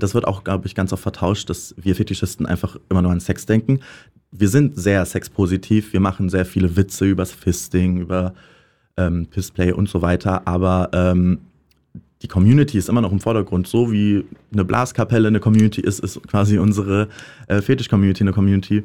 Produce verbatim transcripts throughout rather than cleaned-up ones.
das wird auch, glaube ich, ganz oft vertauscht, dass wir Fetischisten einfach immer nur an Sex denken. Wir sind sehr sexpositiv, wir machen sehr viele Witze übers Fisting, über ähm, Pissplay und so weiter, aber ähm, die Community ist immer noch im Vordergrund. So wie eine Blaskapelle eine Community ist, ist quasi unsere äh, Fetisch-Community eine Community.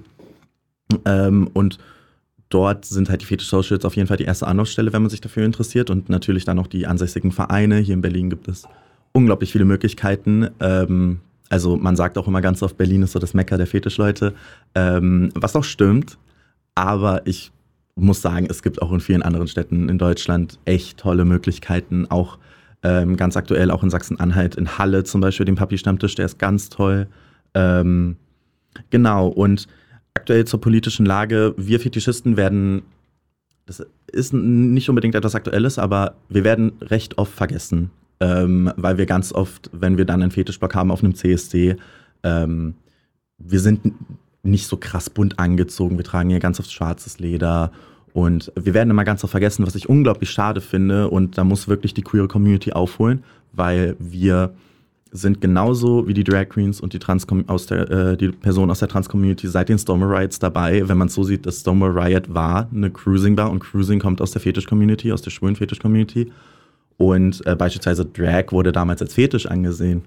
Ähm, und dort sind halt die Fetisch-Socials auf jeden Fall die erste Anlaufstelle, wenn man sich dafür interessiert. Und natürlich dann noch die ansässigen Vereine. Hier in Berlin gibt es unglaublich viele Möglichkeiten. Ähm, also man sagt auch immer ganz oft, Berlin ist so das Mekka der Fetischleute. Ähm, was auch stimmt. Aber ich muss sagen, es gibt auch in vielen anderen Städten in Deutschland echt tolle Möglichkeiten. Auch ähm, ganz aktuell auch in Sachsen-Anhalt, in Halle zum Beispiel, den Papi-Stammtisch, der ist ganz toll. Ähm, genau, und aktuell zur politischen Lage, wir Fetischisten werden, das ist nicht unbedingt etwas Aktuelles, aber wir werden recht oft vergessen, ähm, weil wir ganz oft, wenn wir dann einen Fetischblock haben auf einem C S D, ähm, wir sind nicht so krass bunt angezogen, wir tragen hier ganz oft schwarzes Leder und wir werden immer ganz oft vergessen, was ich unglaublich schade finde, und da muss wirklich die queere Community aufholen, weil wir sind genauso wie die Drag Queens und die, Trans aus der, äh, die Personen aus der Trans-Community seit den Stonewall Riots dabei. Wenn man es so sieht, das Stonewall Riot war eine Cruising-Bar und Cruising kommt aus der Fetisch-Community, aus der schwulen Fetisch-Community. Und äh, beispielsweise Drag wurde damals als Fetisch angesehen.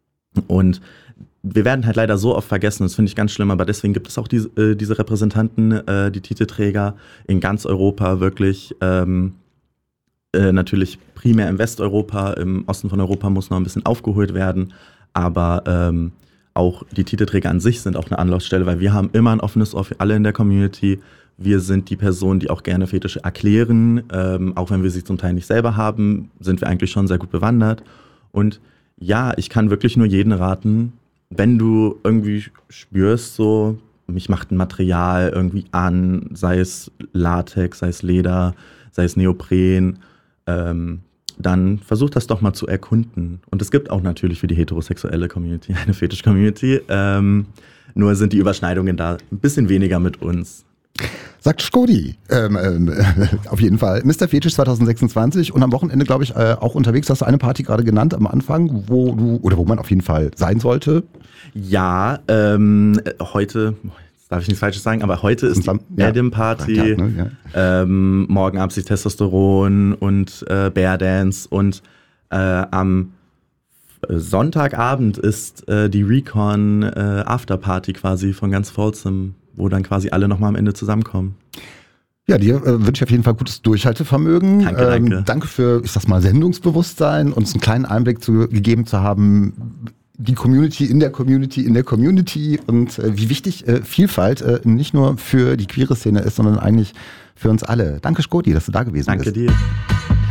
Und wir werden halt leider so oft vergessen, das finde ich ganz schlimm, aber deswegen gibt es auch diese, äh, diese Repräsentanten, äh, die Titelträger in ganz Europa wirklich. Ähm, Äh, natürlich primär in Westeuropa, im Osten von Europa muss noch ein bisschen aufgeholt werden, aber ähm, auch die Titelträger an sich sind auch eine Anlaufstelle, weil wir haben immer ein offenes Ohr für alle in der Community. Wir sind die Personen, die auch gerne Fetische erklären, ähm, auch wenn wir sie zum Teil nicht selber haben, sind wir eigentlich schon sehr gut bewandert. Und ja, ich kann wirklich nur jeden raten, wenn du irgendwie spürst, so, mich macht ein Material irgendwie an, sei es Latex, sei es Leder, sei es Neopren, Ähm, dann versucht das doch mal zu erkunden. Und es gibt auch natürlich für die heterosexuelle Community eine Fetisch-Community. Ähm, nur sind die Überschneidungen da ein bisschen weniger mit uns. Sagt Skodi. Ähm, ähm, auf jeden Fall. Mister Fetisch zwanzig sechsundzwanzig und am Wochenende, glaube ich, äh, auch unterwegs. Hast du eine Party gerade genannt am Anfang, wo du, oder wo man auf jeden Fall sein sollte? Ja, ähm, heute... Darf ich nichts Falsches sagen, aber heute ist die ja, Adam-Party, ja, ne, ja. ähm, morgen Abend ist Testosteron und äh, Bear Dance und äh, am Sonntagabend ist äh, die Recon äh, Afterparty quasi von ganz Folsom, wo dann quasi alle nochmal am Ende zusammenkommen. Ja, dir äh, wünsche ich auf jeden Fall gutes Durchhaltevermögen. Danke, danke. Ähm, danke für, ich sag's mal, Sendungsbewusstsein, uns einen kleinen Einblick zu, gegeben zu haben, die Community in der Community in der Community und äh, wie wichtig äh, Vielfalt äh, nicht nur für die queere Szene ist, sondern eigentlich für uns alle. Danke, Skodi, dass du da gewesen Danke bist. Danke dir.